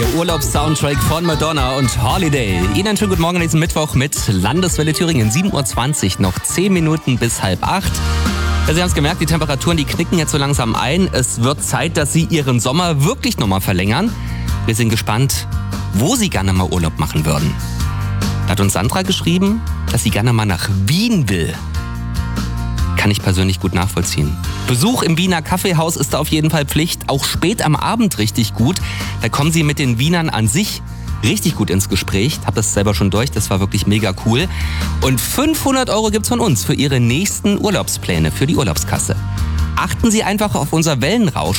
Ihr Urlaubssoundtrack von Madonna und Holiday. Ihnen einen schönen guten Morgen an diesem Mittwoch mit Landeswelle Thüringen. 7.20 Uhr, noch 10 Minuten bis 7:30. Ja, Sie haben es gemerkt, die Temperaturen, die knicken jetzt so langsam ein. Es wird Zeit, dass Sie Ihren Sommer wirklich nochmal verlängern. Wir sind gespannt, wo Sie gerne mal Urlaub machen würden. Da hat uns Sandra geschrieben, dass sie gerne mal nach Wien will. Kann ich persönlich gut nachvollziehen. Besuch im Wiener Kaffeehaus ist da auf jeden Fall Pflicht. Auch spät am Abend richtig gut. Da kommen Sie mit den Wienern an sich richtig gut ins Gespräch. Hab das selber schon durch, das war wirklich mega cool. Und 500 € gibt's von uns für Ihre nächsten Urlaubspläne, für die Urlaubskasse. Achten Sie einfach auf unser Wellenrauschen.